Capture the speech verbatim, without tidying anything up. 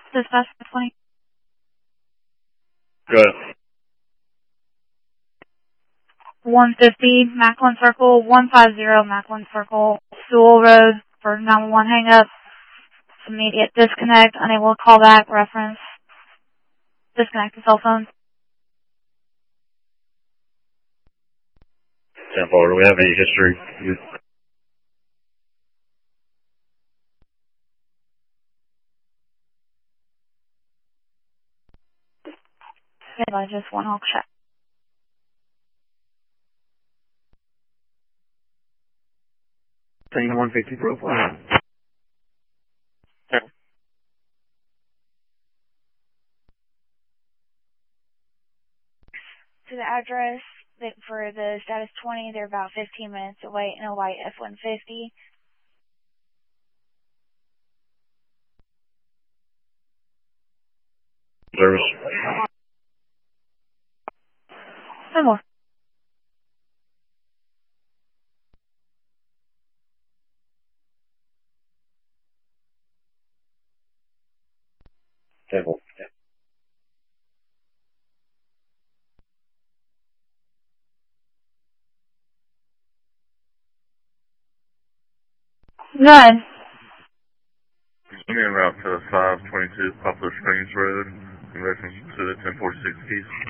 Dispatch twenty. Good. one fifty Macklin Circle, one fifty Macklin Circle, Sewell Road for nine one one hang up. Immediate disconnect, unable to call back, reference. Disconnect the cell phone. ten four, do we have any history? Okay, I just one I'll check. Saying one fifty profile. To the address that for the status twenty, they're about fifteen minutes away in a white F one fifty. Service. No more. ten four. None. I'm en route to five twenty-two Poplar Springs Road in reference to the ten forty-six piece.